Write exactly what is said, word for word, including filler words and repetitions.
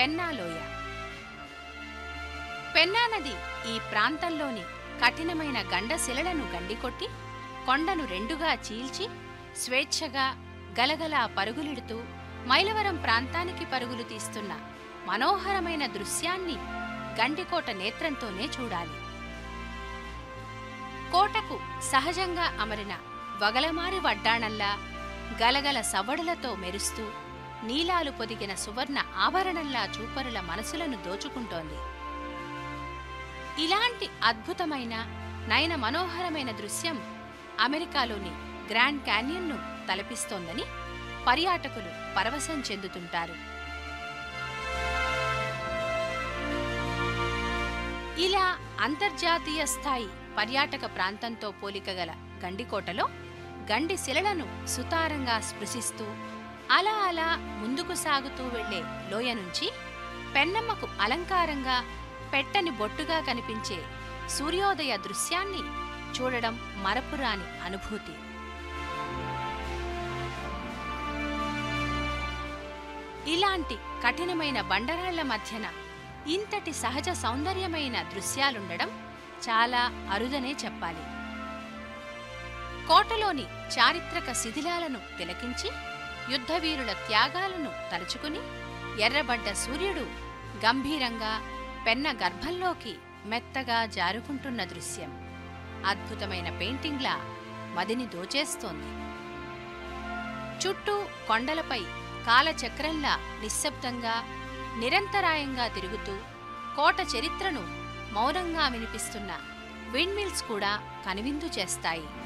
పెన్నా లోయ. పెన్నా నది ఈ ప్రాంతంలోని కఠినమైన గండశిలలను గండికొట్టి కొండను రెండుగా చీల్చి స్వేచ్ఛగా గలగలా పరుగులిడుతూ మైలవరం ప్రాంతానికి పరుగులు తీస్తున్న మనోహరమైన దృశ్యాన్ని గండికోట నేత్రంతోనే చూడాలి. కోటకు సహజంగా అమరిన వగలమారి వడ్డాణంలా గలగల సవ్వడులతో మెరుస్తూ నీలాలు పొదిగిన సువర్ణ ఆభరణంలా చూపరుల మనసులను దోచుకుంటోంది. ఇలాంటి అద్భుతమైన నయన మనోహరమైన దృశ్యం అమెరికాలోని గ్రాండ్ క్యాన్యన్ను తలపిస్తోందని పర్యాటకులు పరవశం చెందుతుంటారు. ఇలా అంతర్జాతీయ స్థాయి పర్యాటక ప్రాంతంతో పోలికగల గండికోటలో గండి శిలలను సుతారంగా స్పృశిస్తూ అలా అలా ముందుకు సాగుతూ వెళ్లే లోయ నుంచి పెన్నమ్మకు అలంకారంగా పెట్టని బొట్టుగా కనిపించే సూర్యోదయ దృశ్యాన్ని చూడడం మరపురాని అనుభూతి. ఇలాంటి కఠినమైన బండరాళ్ల మధ్యన ఇంతటి సహజ సౌందర్యమైన దృశ్యాలుండడం చాలా అరుదనే చెప్పాలి. కోటలోని చారిత్రక శిథిలాలను తిలకించి యుద్ధవీరుల త్యాగాలను తలుచుకుని ఎర్రబడ్డ సూర్యుడు గంభీరంగా పెన్న గర్భంలోకి మెత్తగా జారుకుంటున్న దృశ్యం అద్భుతమైన పెయింటింగ్లా మదిని దోచేస్తోంది. చుట్టూ కొండలపై కాలచక్రంలా నిశ్శబ్దంగా నిరంతరాయంగా తిరుగుతూ కోట చరిత్రను మౌనంగా వినిపిస్తున్న విండ్మిల్స్ కూడా కనువిందు చేస్తాయి.